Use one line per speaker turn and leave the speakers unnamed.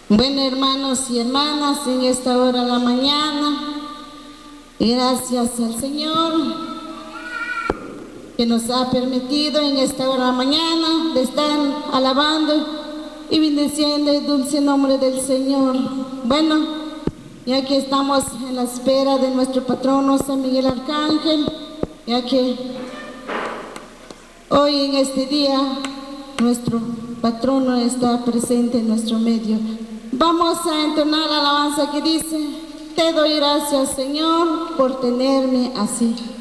Bueno, hermanos y hermanas, en esta hora de la mañana, gracias al Señor que nos ha permitido en esta hora de la mañana de estar alabando y bendiciendo el dulce nombre del Señor. Bueno, ya que estamos en la espera de nuestro patrono San Miguel Arcángel, ya que hoy en este día nuestro patrono está presente en nuestro medio. Vamos a entonar la alabanza que dice: te doy gracias, Señor, por tenerme así.